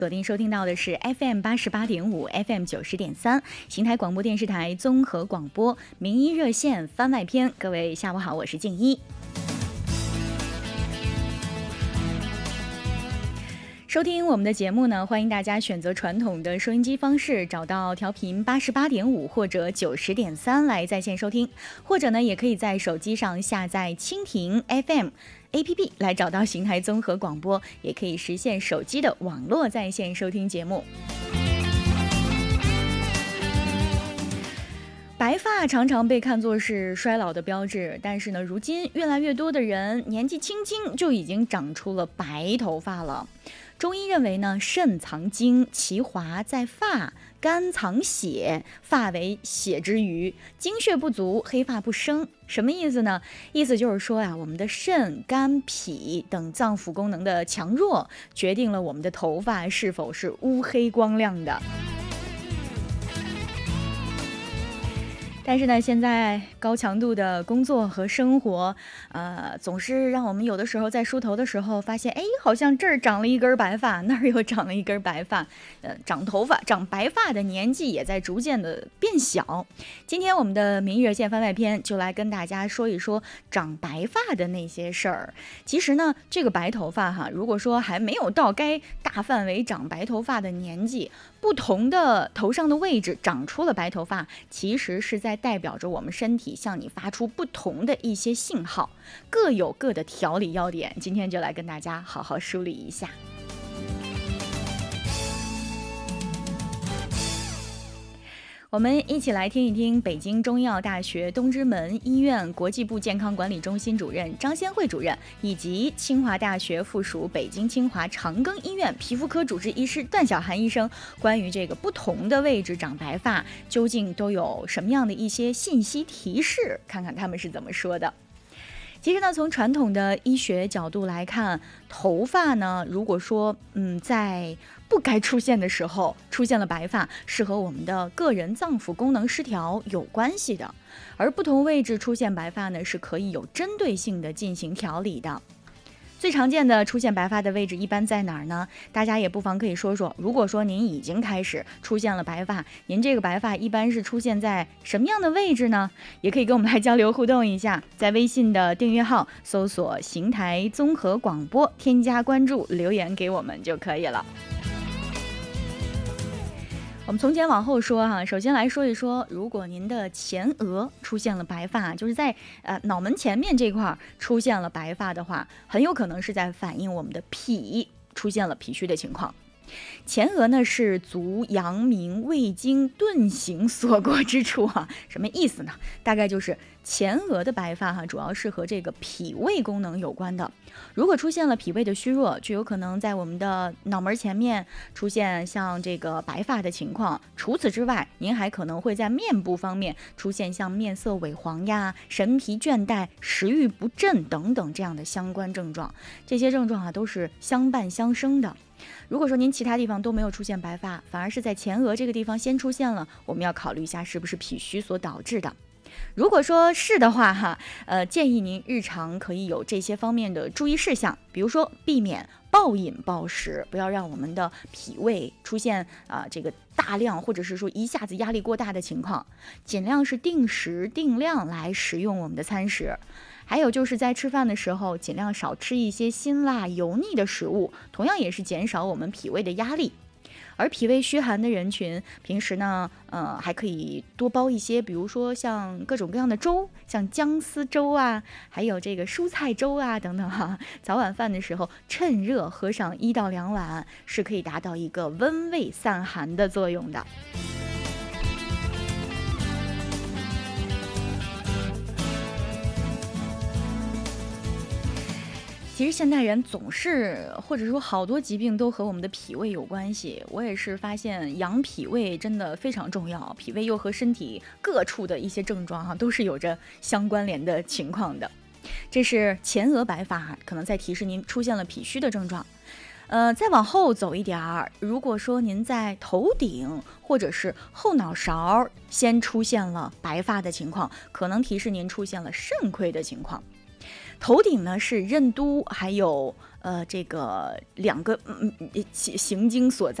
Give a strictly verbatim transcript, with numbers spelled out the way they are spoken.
锁定收听到的是 F M 八十八点五 F M 九十点三邢台广播电视台综合广播名医热线番外篇。各位下午好，我是静一。收听我们的节目呢，欢迎大家选择传统的收音机方式，找到调频八十八点五或者九十点三来在线收听，或者呢，也可以在手机上下载蜻蜓 F M A P P 来找到邢台综合广播，也可以实现手机的网络在线收听节目。白发常常被看作是衰老的标志，但是呢，如今越来越多的人年纪轻轻就已经长出了白头发了。中医认为呢，肾藏精，其华在发；肝藏血，发为血之余。精血不足，黑发不生。什么意思呢？意思就是说呀、啊，我们的肾、肝、脾等脏腑功能的强弱，决定了我们的头发是否是乌黑光亮的。但是呢，现在高强度的工作和生活，呃，总是让我们有的时候在梳头的时候发现，哎，好像这儿长了一根白发，那儿又长了一根白发，呃，长头发、长白发的年纪也在逐渐的变小。今天我们的名医热线番外篇就来跟大家说一说长白发的那些事儿。其实呢，这个白头发哈，如果说还没有到该大范围长白头发的年纪，不同的头上的位置长出了白头发，其实是在代表着我们身体向你发出不同的一些信号，各有各的调理要点。今天就来跟大家好好梳理一下。我们一起来听一听北京中医药大学东直门医院国际部健康管理中心主任张先慧主任，以及清华大学附属北京清华长庚医院皮肤科主治医师段小涵医生，关于这个不同的位置长白发究竟都有什么样的一些信息提示，看看他们是怎么说的。其实呢，从传统的医学角度来看，头发呢，如果说嗯在不该出现的时候出现了白发，是和我们的个人脏腑功能失调有关系的，而不同位置出现白发呢，是可以有针对性的进行调理的。最常见的出现白发的位置一般在哪儿呢？大家也不妨可以说说，如果说您已经开始出现了白发，您这个白发一般是出现在什么样的位置呢？也可以跟我们来交流互动一下，在微信的订阅号搜索邢台综合广播，添加关注，留言给我们就可以了。我们从前往后说哈，首先来说一说，如果您的前额出现了白发，就是在呃脑门前面这块出现了白发的话，很有可能是在反映我们的脾出现了脾虚的情况。前额呢是足阳明胃经遁形所过之处啊，什么意思呢？大概就是前额的白发哈，主要是和这个脾胃功能有关的。如果出现了脾胃的虚弱，就有可能在我们的脑门前面出现像这个白发的情况。除此之外，您还可能会在面部方面出现像面色萎黄呀、神疲倦怠、食欲不振等等这样的相关症状。这些症状啊都是相伴相生的。如果说您其他地方都没有出现白发，反而是在前额这个地方先出现了，我们要考虑一下是不是脾虚所导致的。如果说是的话哈，呃，建议您日常可以有这些方面的注意事项，比如说避免暴饮暴食，不要让我们的脾胃出现啊、呃、这个大量或者是说一下子压力过大的情况，尽量是定时定量来食用我们的餐食。还有就是在吃饭的时候，尽量少吃一些辛辣油腻的食物，同样也是减少我们脾胃的压力。而脾胃虚寒的人群，平时呢，呃，还可以多煲一些，比如说像各种各样的粥，像姜丝粥啊，还有这个蔬菜粥啊等等哈。早晚饭的时候，趁热喝上一到两碗，是可以达到一个温胃散寒的作用的。其实现代人总是，或者说好多疾病都和我们的脾胃有关系。我也是发现养脾胃真的非常重要，脾胃又和身体各处的一些症状哈、啊，都是有着相关联的情况的。这是前额白发，可能在提示您出现了脾虚的症状。呃，再往后走一点儿，如果说您在头顶或者是后脑勺先出现了白发的情况，可能提示您出现了肾亏的情况。头顶呢是任督还有呃这个两个嗯嗯行行经所在。